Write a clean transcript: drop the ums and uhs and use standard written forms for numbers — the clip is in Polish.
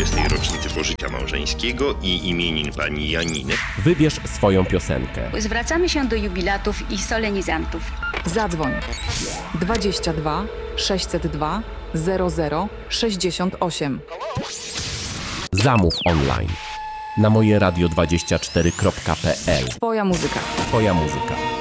20. rocznicy pożycia małżeńskiego i imienin pani Janiny. Wybierz swoją piosenkę. Zwracamy się do jubilatów i solenizantów. Zadzwoń 22 602 00 68. Zamów online na mojeradio24.pl. Twoja muzyka. Twoja muzyka.